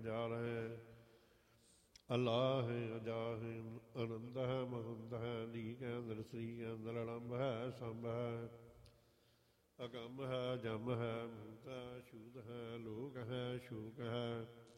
ਜੰਜਾਲ ਹੈ। ਅੱਲਾਹ ਹੈ, ਅਜਾਹ ਹੈ, ਆਨੰਦ ਹੈ, ਮਹੰਦ ਹੈ, ਨੀਕ ਹੈ, ਨਿਰਸਰੀ ਹੈ, ਨਿਰਲੰਭ ਹੈ, ਸੰਭ ਹੈ, ਅਗੰਮ ਹੈ, ਜਮ ਹੈ, ਮੂਤ ਹੈ, ਛੂਤ ਹੈ, ਲੋਕ ਹੈ, ਸ਼ੂਕ ਹੈ,